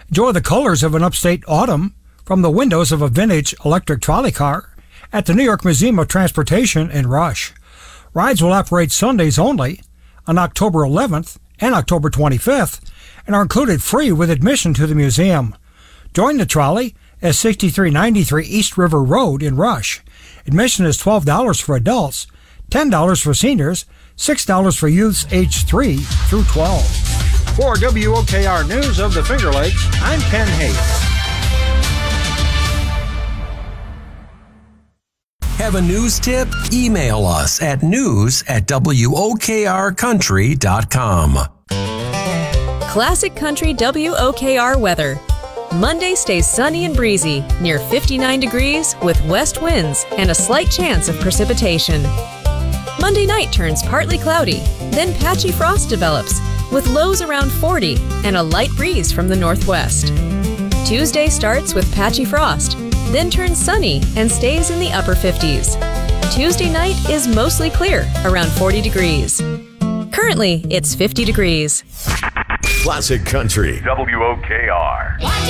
Enjoy the colors of an upstate autumn from the windows of a vintage electric trolley car at the New York Museum of Transportation in Rush. Rides will operate Sundays only on October 11th and October 25th and are included free with admission to the museum. Join the trolley at 6393 East River Road in Rush. Admission is $12 for adults, $10 for seniors, $6 for youths aged 3 through 12. For WOKR News of the Finger Lakes, I'm Ken Hayes. Have a news tip? Email us at news@wokrcountry.com. Classic Country WOKR weather. Monday stays sunny and breezy, near 59 degrees with west winds and a slight chance of precipitation. Monday night turns partly cloudy, then patchy frost develops with lows around 40 and a light breeze from the northwest. Tuesday starts with patchy frost, then turns sunny and stays in the upper 50s. Tuesday night is mostly clear, around 40 degrees. Currently, it's 50 degrees. Classic Country WOKR.